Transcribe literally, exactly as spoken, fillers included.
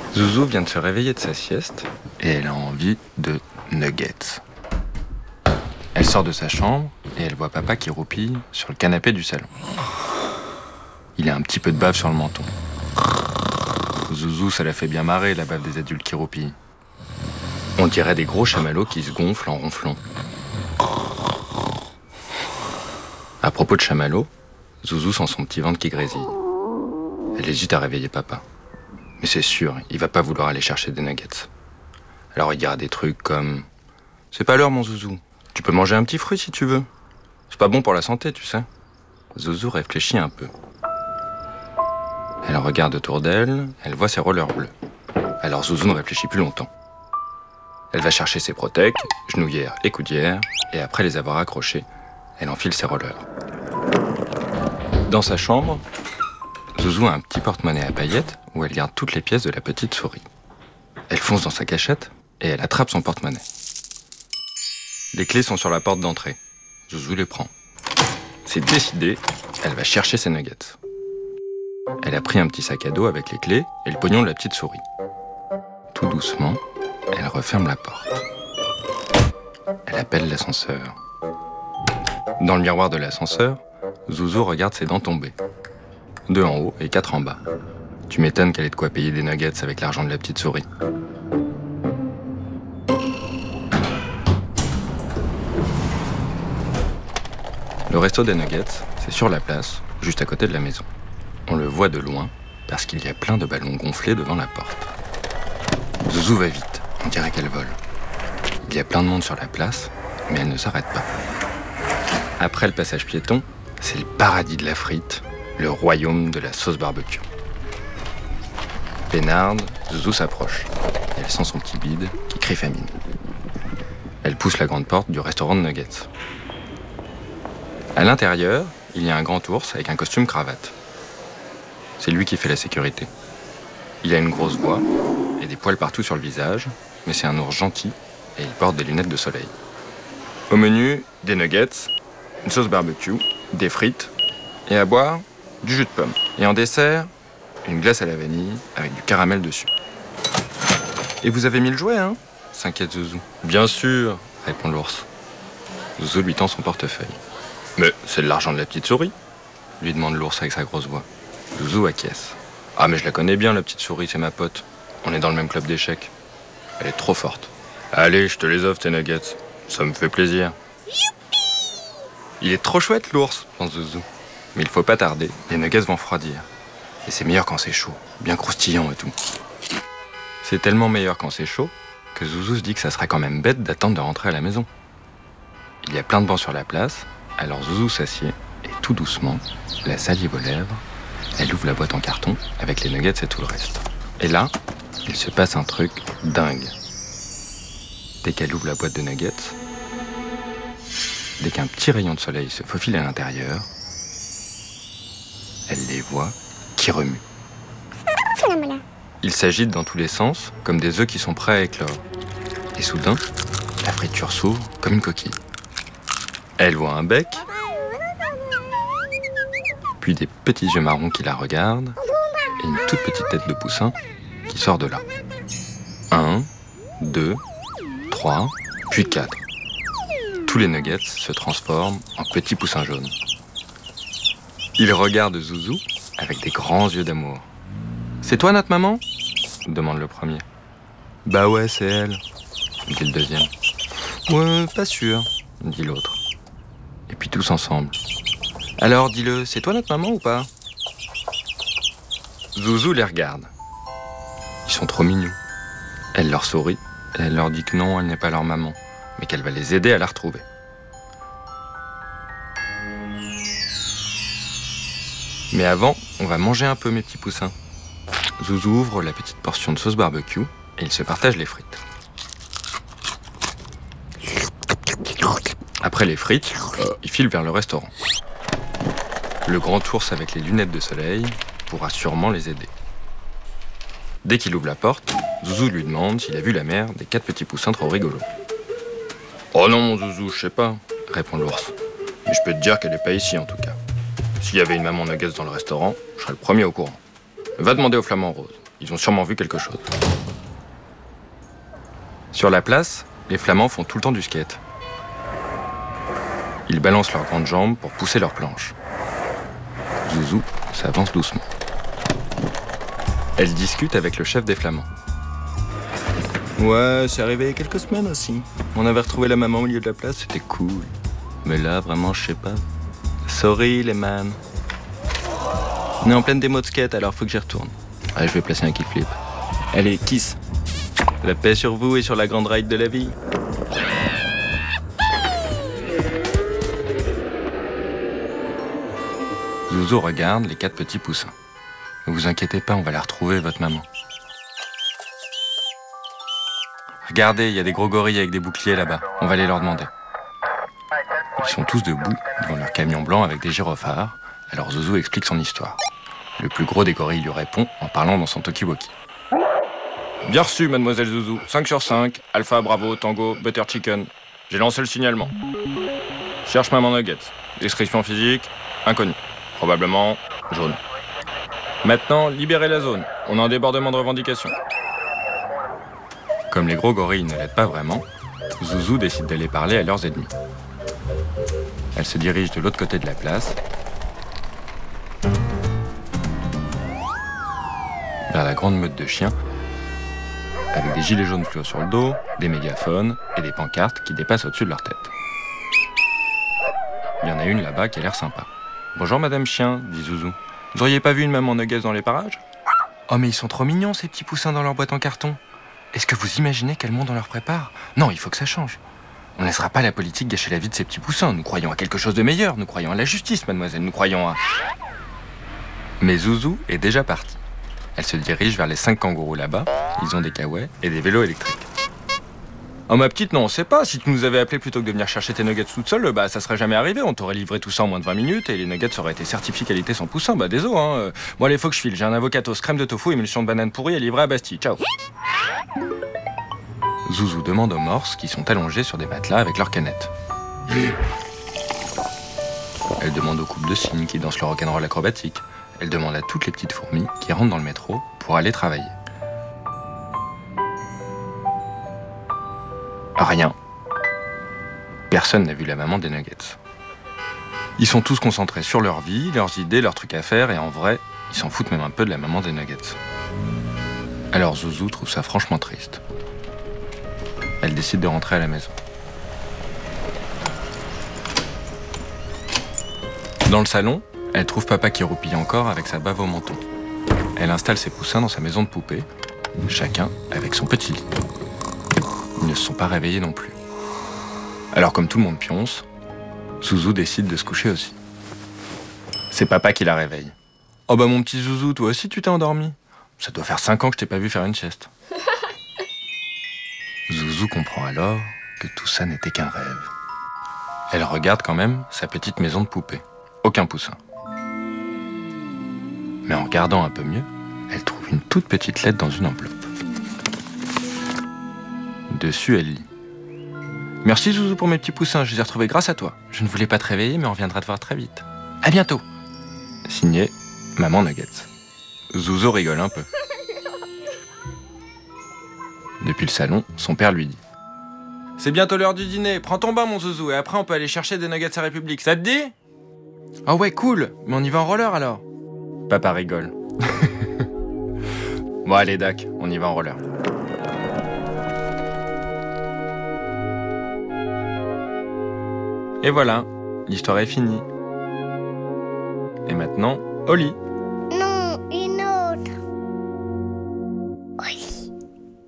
Zouzou vient de se réveiller de sa sieste et elle a envie de nuggets. Elle sort de sa chambre et elle voit papa qui roupille sur le canapé du salon. Il a un petit peu de bave sur le menton. Zouzou, ça l'a fait bien marrer, la bave des adultes qui roupillent. On dirait des gros chamallows qui se gonflent en ronflant. À propos de chamallows, Zouzou sent son petit ventre qui grésille. Elle hésite à réveiller papa. Mais c'est sûr, il va pas vouloir aller chercher des nuggets. Alors il dira des trucs comme « C'est pas l'heure mon Zouzou, tu peux manger un petit fruit si tu veux. C'est pas bon pour la santé, tu sais. » Zouzou réfléchit un peu. Elle regarde autour d'elle, elle voit ses rollers bleus. Alors Zouzou ne réfléchit plus longtemps. Elle va chercher ses protèques, genouillères et coudières, et après les avoir accrochés, elle enfile ses rollers. Dans sa chambre, Zouzou a un petit porte-monnaie à paillettes où elle garde toutes les pièces de la petite souris. Elle fonce dans sa cachette et elle attrape son porte-monnaie. Les clés sont sur la porte d'entrée. Zouzou les prend. C'est décidé, elle va chercher ses nuggets. Elle a pris un petit sac à dos avec les clés et le pognon de la petite souris. Tout doucement, elle referme la porte. Elle appelle l'ascenseur. Dans le miroir de l'ascenseur, Zouzou regarde ses dents tomber. Deux en haut et quatre en bas. Tu m'étonnes qu'elle ait de quoi payer des nuggets avec l'argent de la petite souris. Le resto des nuggets, c'est sur la place, juste à côté de la maison. On le voit de loin parce qu'il y a plein de ballons gonflés devant la porte. Zouzou va vite, on dirait qu'elle vole. Il y a plein de monde sur la place, mais elle ne s'arrête pas. Après le passage piéton, c'est le paradis de la frite, le royaume de la sauce barbecue. Peinarde, Zouzou s'approche. Elle sent son petit bide qui crie famine. Elle pousse la grande porte du restaurant de nuggets. À l'intérieur, il y a un grand ours avec un costume cravate. C'est lui qui fait la sécurité. Il a une grosse voix et des poils partout sur le visage, mais c'est un ours gentil et il porte des lunettes de soleil. Au menu, des nuggets, une sauce barbecue, des frites et à boire, du jus de pomme. Et en dessert, une glace à la vanille avec du caramel dessus. Et vous avez mis le jouet, hein ? S'inquiète Zouzou. Bien sûr, répond l'ours. Zouzou lui tend son portefeuille. Mais c'est de l'argent de la petite souris ? Lui demande l'ours avec sa grosse voix. Zouzou acquiesce. Ah mais je la connais bien la petite souris, c'est ma pote. On est dans le même club d'échecs. Elle est trop forte. Allez, je te les offre tes nuggets. Ça me fait plaisir. Youpi ! Il est trop chouette l'ours, pense Zouzou. Mais il faut pas tarder, les nuggets vont refroidir. Et c'est meilleur quand c'est chaud, bien croustillant et tout. C'est tellement meilleur quand c'est chaud que Zouzou se dit que ça serait quand même bête d'attendre de rentrer à la maison. Il y a plein de bancs sur la place, alors Zouzou s'assied et tout doucement, la salive aux lèvres, elle ouvre la boîte en carton avec les nuggets et tout le reste. Et là, il se passe un truc dingue. Dès qu'elle ouvre la boîte de nuggets, dès qu'un petit rayon de soleil se faufile à l'intérieur, elle les voit qui remuent. Ils s'agitent dans tous les sens, comme des œufs qui sont prêts à éclore. Et soudain, la friture s'ouvre comme une coquille. Elle voit un bec, puis des petits yeux marrons qui la regardent, et une toute petite tête de poussin qui sort de là. Un, deux, trois, puis quatre. Tous les nuggets se transforment en petits poussins jaunes. Il regarde Zouzou avec des grands yeux d'amour. « C'est toi notre maman ?» demande le premier. « Bah ouais, c'est elle, » dit le deuxième. « Ouais, pas sûr, » dit l'autre. Et puis tous ensemble. « Alors, dis-le, c'est toi notre maman ou pas ?» Zouzou les regarde. Ils sont trop mignons. Elle leur sourit et elle leur dit que non, elle n'est pas leur maman, mais qu'elle va les aider à la retrouver. Mais avant, on va manger un peu, mes petits poussins. Zouzou ouvre la petite portion de sauce barbecue et ils se partagent les frites. Après les frites, ils filent vers le restaurant. Le grand ours avec les lunettes de soleil pourra sûrement les aider. Dès qu'il ouvre la porte, Zouzou lui demande s'il a vu la mère des quatre petits poussins trop rigolos. « Oh non, mon Zouzou, je sais pas, » répond l'ours. « Mais je peux te dire qu'elle est pas ici, en tout cas. S'il y avait une maman nuggets dans le restaurant, je serais le premier au courant. Va demander au flamant rose. Ils ont sûrement vu quelque chose. Sur la place, les Flamands font tout le temps du skate. Ils balancent leurs grandes jambes pour pousser leurs planches. Zouzou s'avance doucement. Elle discute avec le chef des Flamands. Ouais, c'est arrivé il y a quelques semaines aussi. On avait retrouvé la maman au milieu de la place, c'était cool. Mais là, vraiment, je sais pas. Sorry, les man. On est en pleine démo de skate, alors faut que j'y retourne. Allez, je vais placer un kickflip. Allez, kiss. La paix sur vous et sur la grande ride de la vie. Zouzou regarde les quatre petits poussins. Ne vous inquiétez pas, on va la retrouver, votre maman. Regardez, il y a des gros gorilles avec des boucliers là-bas. On va aller leur demander. Ils sont tous debout devant leur camion blanc avec des gyrophares. Alors Zouzou explique son histoire. Le plus gros des gorilles lui répond en parlant dans son talkie-walkie. Bien reçu, mademoiselle Zouzou. cinq sur cinq. Alpha, Bravo, Tango, Butter Chicken. J'ai lancé le signalement. Cherche maman Nuggets. Description physique, inconnue. Probablement jaune. Maintenant, libérez la zone. On a un débordement de revendications. Comme les gros gorilles ne l'aident pas vraiment, Zouzou décide d'aller parler à leurs ennemis. Elle se dirige de l'autre côté de la place, vers la grande meute de chiens, avec des gilets jaunes fluo sur le dos, des mégaphones et des pancartes qui dépassent au-dessus de leur tête. Il y en a une là-bas qui a l'air sympa. « Bonjour Madame Chien », dit Zouzou. « Vous auriez pas vu une maman Nuggets dans les parages ?»« Oh mais ils sont trop mignons ces petits poussins dans leur boîte en carton. Est-ce que vous imaginez quel monde on leur prépare ? Non, il faut que ça change. On ne laissera pas la politique gâcher la vie de ces petits poussins. Nous croyons à quelque chose de meilleur. Nous croyons à la justice, mademoiselle. Nous croyons à... » Mais Zouzou est déjà partie. Elle se dirige vers les cinq kangourous là-bas. Ils ont des kawaii et des vélos électriques. Oh ma petite, non, on sait pas. Si tu nous avais appelé plutôt que de venir chercher tes nuggets toute seule, bah ça serait jamais arrivé. On t'aurait livré tout ça en moins de vingt minutes et les nuggets auraient été certifiés qualité sans poussin. Bah désolé, hein. Bon allez, faut que je file. J'ai un avocatos, crème de tofu, émulsion de banane pourrie à livrer à Bastille. Ciao. Zouzou demande aux morses qui sont allongés sur des matelas avec leurs canettes. Elle demande aux couples de cygnes qui dansent le rock'n'roll acrobatique. Elle demande à toutes les petites fourmis qui rentrent dans le métro pour aller travailler. Rien. Personne n'a vu la maman des nuggets. Ils sont tous concentrés sur leur vie, leurs idées, leurs trucs à faire, et en vrai, ils s'en foutent même un peu de la maman des nuggets. Alors Zouzou trouve ça franchement triste. Elle décide de rentrer à la maison. Dans le salon, elle trouve papa qui roupille encore avec sa bave au menton. Elle installe ses poussins dans sa maison de poupée, chacun avec son petit lit. Ils ne se sont pas réveillés non plus. Alors comme tout le monde pionce, Zouzou décide de se coucher aussi. C'est papa qui la réveille. « Oh bah mon petit Zouzou, toi aussi tu t'es endormi ? Ça doit faire cinq ans que je t'ai pas vu faire une sieste. » Zouzou comprend alors que tout ça n'était qu'un rêve. Elle regarde quand même sa petite maison de poupée. Aucun poussin. Mais en regardant un peu mieux, elle trouve une toute petite lettre dans une enveloppe. Dessus, elle lit. « Merci Zouzou pour mes petits poussins, je les ai retrouvés grâce à toi. Je ne voulais pas te réveiller, mais on reviendra te voir très vite. À bientôt !» Signé Maman Nuggets. Zouzou rigole un peu. Depuis le salon, son père lui dit « C'est bientôt l'heure du dîner, prends ton bain mon Zouzou, et après on peut aller chercher des nuggets à République, ça te dit ?»« Oh ouais, cool, mais on y va en roller alors ?» Papa rigole. Bon allez Dac, on y va en roller. Et voilà, l'histoire est finie. Et maintenant, au lit.